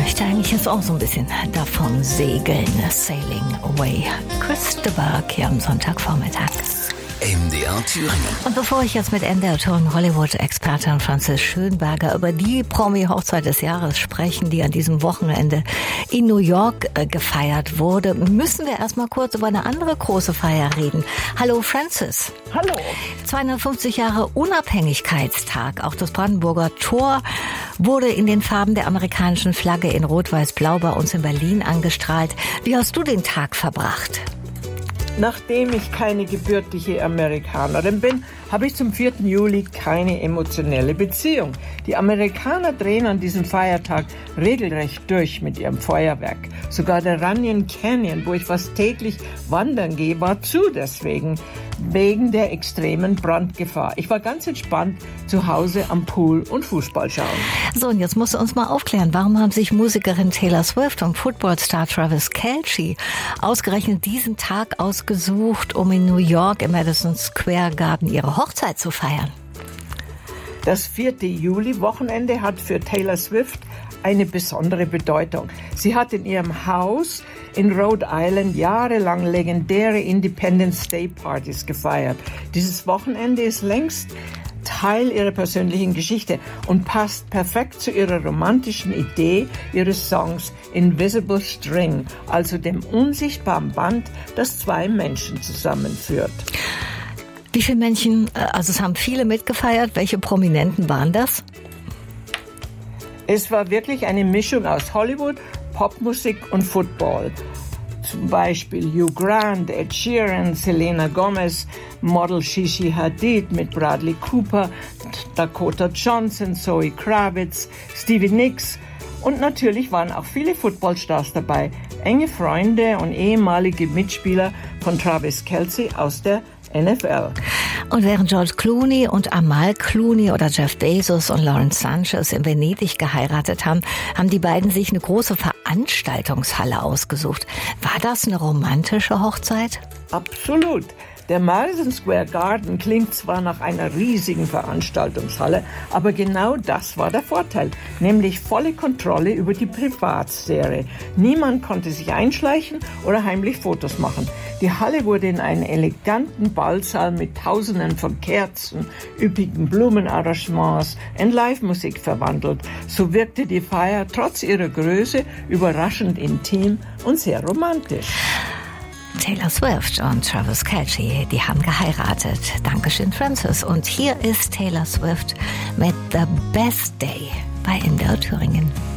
möchte eigentlich jetzt auch so ein bisschen davon segeln. Sailing Away. Chris de Burgh hier am Sonntagvormittag. MDR Thüringen. Und bevor ich jetzt mit MDR Thüringen Hollywood-Expertin Franziska Schönberger über die Promi-Hochzeit des Jahres sprechen, die an diesem Wochenende in New York gefeiert wurde, müssen wir erstmal kurz über eine andere große Feier reden. Hallo Francis. Hallo. 250 Jahre Unabhängigkeitstag. Auch das Brandenburger Tor wurde in den Farben der amerikanischen Flagge in Rot-Weiß-Blau bei uns in Berlin angestrahlt. Wie hast du den Tag verbracht? Nachdem ich keine gebürtige Amerikanerin bin, habe ich zum 4. Juli keine emotionelle Beziehung. Die Amerikaner drehen an diesem Feiertag regelrecht durch mit ihrem Feuerwerk. Sogar der Runyon Canyon, wo ich fast täglich wandern gehe, war zu deswegen, wegen der extremen Brandgefahr. Ich war ganz entspannt zu Hause am Pool und Fußball schauen. So, und jetzt musst du uns mal aufklären, warum haben sich Musikerin Taylor Swift und Footballstar Travis Kelce ausgerechnet diesen Tag ausgesucht, um in New York im Madison Square Garden ihre Hochzeit zu feiern? Das 4. Juli-Wochenende hat für Taylor Swift eine besondere Bedeutung. Sie hat in ihrem Haus in Rhode Island jahrelang legendäre Independence Day Partys gefeiert. Dieses Wochenende ist längst Teil ihrer persönlichen Geschichte und passt perfekt zu ihrer romantischen Idee ihres Songs Invisible String, also dem unsichtbaren Band, das zwei Menschen zusammenführt. Wie viele Menschen, also es haben viele mitgefeiert, welche Prominenten waren das? Es war wirklich eine Mischung aus Hollywood, Popmusik und Football. Zum Beispiel Hugh Grant, Ed Sheeran, Selena Gomez, Model Gigi Hadid mit Bradley Cooper, Dakota Johnson, Zoe Kravitz, Stevie Nicks und natürlich waren auch viele Footballstars dabei, enge Freunde und ehemalige Mitspieler von Travis Kelce aus der NFL. Und während George Clooney und Amal Clooney oder Jeff Bezos und Lawrence Sanchez in Venedig geheiratet haben, haben die beiden sich eine große Veranstaltungshalle ausgesucht. War das eine romantische Hochzeit? Absolut. Der Madison Square Garden klingt zwar nach einer riesigen Veranstaltungshalle, aber genau das war der Vorteil, nämlich volle Kontrolle über die Privatsphäre. Niemand konnte sich einschleichen oder heimlich Fotos machen. Die Halle wurde in einen eleganten Ballsaal mit Tausenden von Kerzen, üppigen Blumenarrangements und Live-Musik verwandelt. So wirkte die Feier trotz ihrer Größe überraschend intim und sehr romantisch. Taylor Swift und Travis Kelce, die haben geheiratet. Dankeschön, Francis. Und hier ist Taylor Swift mit The Best Day bei MDR Thüringen.